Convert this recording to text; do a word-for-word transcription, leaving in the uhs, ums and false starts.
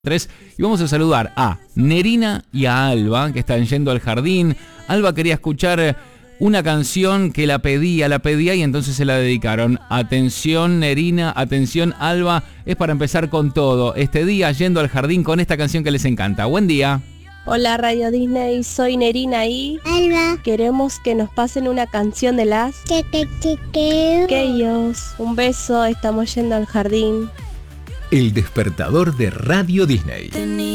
Tres, y vamos a saludar a Nerina y a Alba, que están yendo al jardín. Alba quería escuchar una canción que la pedía, la pedía y entonces se la dedicaron. Atención Nerina, atención Alba, es para empezar con todo. Este día yendo al jardín con esta canción que les encanta. Buen día. Hola Radio Disney, soy Nerina y Alba. queremos que nos pasen una canción de las Que que que que. que ellos. Un beso, estamos yendo al jardín. El despertador de Radio Disney.